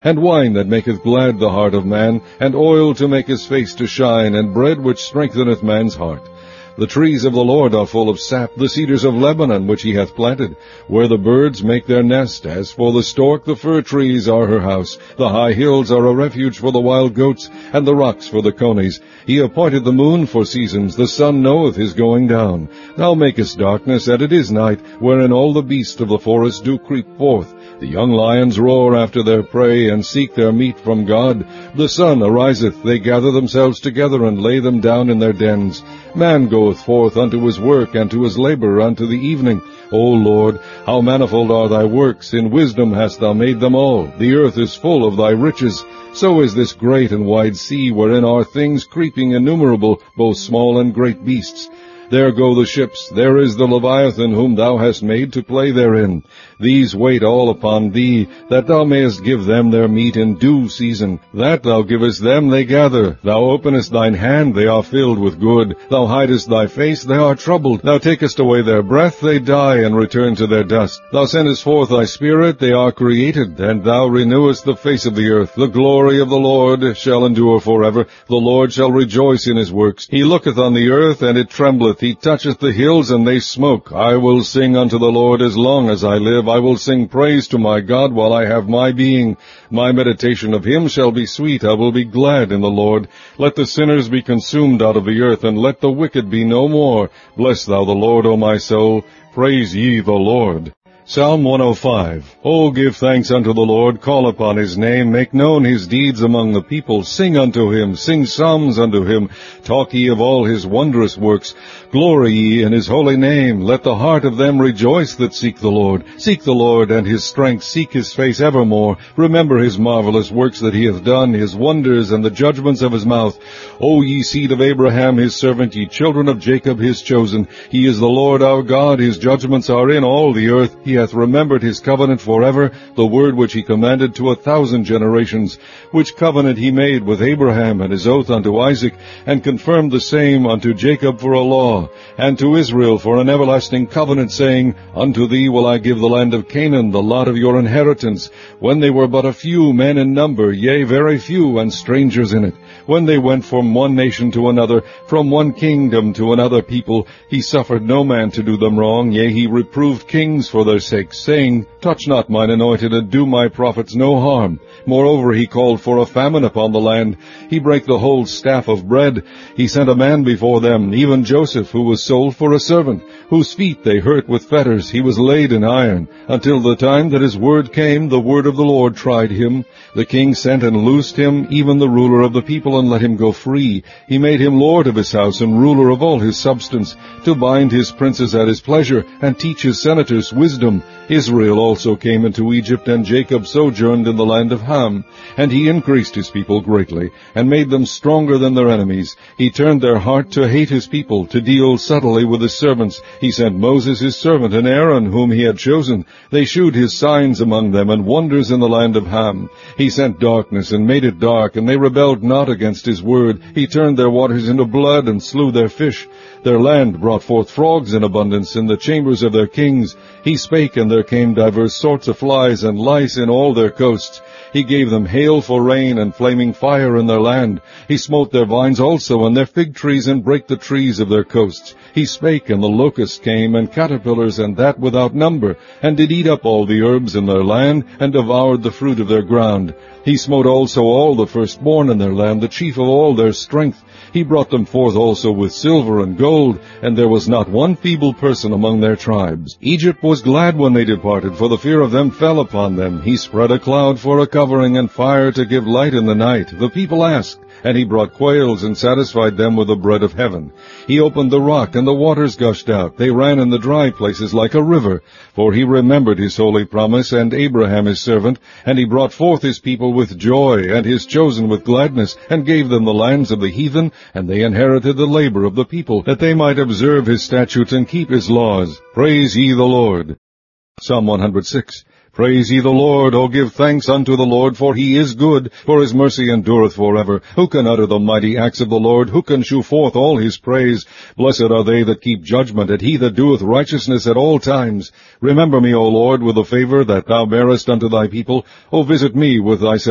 and wine that maketh glad the heart of man, and oil to make his face to shine, and bread which strengtheneth man's heart. The trees of the Lord are full of sap, the cedars of Lebanon which he hath planted, where the birds make their nest. As for the stork, the fir trees are her house. The high hills are a refuge for the wild goats, and the rocks for the conies. He appointed the moon for seasons, the sun knoweth his going down. Thou makest darkness, and it is night, wherein all the beasts of the forest do creep forth. The young lions roar after their prey, and seek their meat from God. The sun ariseth, they gather themselves together, and lay them down in their dens. Man goeth forth unto his work, and to his labor unto the evening. O Lord, how manifold are thy works! In wisdom hast thou made them all. The earth is full of thy riches. So is this great and wide sea, wherein are things creeping innumerable, both small and great beasts. There go the ships, there is the Leviathan, whom thou hast made to play therein. These wait all upon thee, that thou mayest give them their meat in due season. That thou givest them they gather. Thou openest thine hand, they are filled with good. Thou hidest thy face, they are troubled. Thou takest away their breath, they die, and return to their dust. Thou sendest forth thy spirit, they are created, and thou renewest the face of the earth. The glory of the Lord shall endure forever. The Lord shall rejoice in his works. He looketh on the earth, and it trembleth. He toucheth the hills, and they smoke. I will sing unto the Lord as long as I live. I will sing praise to my God while I have my being. My meditation of him shall be sweet. I will be glad in the Lord. Let the sinners be consumed out of the earth, and let the wicked be no more. Bless thou the Lord, O my soul. Praise ye the Lord. Psalm 105. O give thanks unto the Lord, call upon his name, make known his deeds among the people, sing unto him, sing psalms unto him, talk ye of all his wondrous works, glory ye in his holy name, let the heart of them rejoice that seek the Lord. Seek the Lord and his strength, seek his face evermore, remember his marvelous works that he hath done, his wonders and the judgments of his mouth. O ye seed of Abraham his servant, ye children of Jacob his chosen, he is the Lord our God, his judgments are in all the earth, he hath remembered his covenant forever, the word which he commanded to 1,000 generations, which covenant he made with Abraham, and his oath unto Isaac, and confirmed the same unto Jacob for a law, and to Israel for an everlasting covenant, saying, Unto thee will I give the land of Canaan, the lot of your inheritance, when they were but a few men in number, yea, very few, and strangers in it. When they went from one nation to another, from one kingdom to another people, he suffered no man to do them wrong, yea, he reproved kings for their sake, saying, Touch not mine anointed, and do my prophets no harm. Moreover, he called for a famine upon the land. He brake the whole staff of bread. He sent a man before them, even Joseph, who was sold for a servant, whose feet they hurt with fetters. He was laid in iron, until the time that his word came. The word of the Lord tried him. The king sent and loosed him, even the ruler of the people, and let him go free. He made him lord of his house, and ruler of all his substance, to bind his princes at his pleasure, and teach his senators wisdom. Israel also came into Egypt, and Jacob sojourned in the land of Ham. And he increased his people greatly, and made them stronger than their enemies. He turned their heart to hate his people, to deal subtly with his servants. He sent Moses his servant, and Aaron whom he had chosen. They shewed his signs among them, and wonders in the land of Ham. He sent darkness, and made it dark, and they rebelled not against his word. He turned their waters into blood, and slew their fish. Their land brought forth frogs in abundance in the chambers of their kings. He spake, and there came divers sorts of flies and lice in all their coasts. He gave them hail for rain, and flaming fire in their land. He smote their vines also, and their fig trees, and brake the trees of their coasts. He spake, and the locusts came, and caterpillars, and that without number, and did eat up all the herbs in their land, and devoured the fruit of their ground. He smote also all the firstborn in their land, the chief of all their strength. He brought them forth also with silver and gold, and there was not one feeble person among their tribes. Egypt was glad when they departed, for the fear of them fell upon them. He spread a cloud for a covering, and fire to give light in the night. The people asked, and he brought quails, and satisfied them with the bread of heaven. He opened the rock, and the waters gushed out. They ran in the dry places like a river. For he remembered his holy promise, and Abraham his servant, and he brought forth his people with joy, and his chosen with gladness, and gave them the lands of the heathen, and they inherited the labor of the people, that they might observe his statutes and keep his laws. Praise ye the Lord. Psalm 106. Praise ye the Lord, O give thanks unto the Lord, for he is good, for his mercy endureth forever. Who can utter the mighty acts of the Lord? Who can shew forth all his praise? Blessed are they that keep judgment, and he that doeth righteousness at all times. Remember me, O Lord, with the favor that thou bearest unto thy people. O visit me with thy